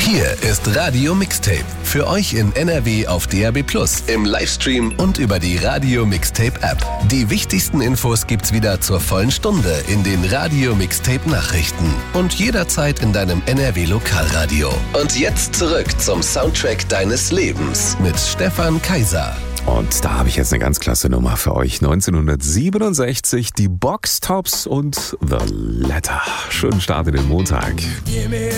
Hier ist Radio Mixtape. Für euch in NRW auf DAB+, im Livestream und über die Radio Mixtape App. Die wichtigsten Infos gibt's wieder zur vollen Stunde in den Radio Mixtape Nachrichten und jederzeit in deinem NRW Lokalradio. Und jetzt zurück zum Soundtrack deines Lebens mit Stefan Kaiser. Und da habe ich jetzt eine ganz klasse Nummer für euch. 1967, die Box Tops und The Letter. Schönen Start in den Montag.